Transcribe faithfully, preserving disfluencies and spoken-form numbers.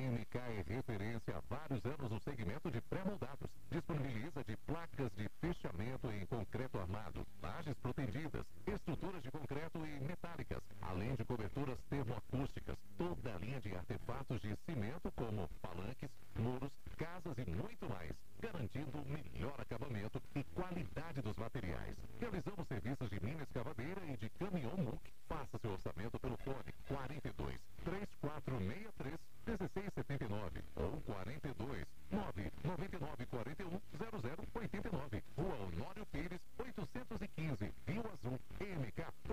M K é referência há vários anos no segmento de pré-moldados. Disponibiliza de placas de fechamento em concreto armado, lajes protegidas, estruturas de concreto e metálicas, além de coberturas termoacústicas, toda a linha de artefatos de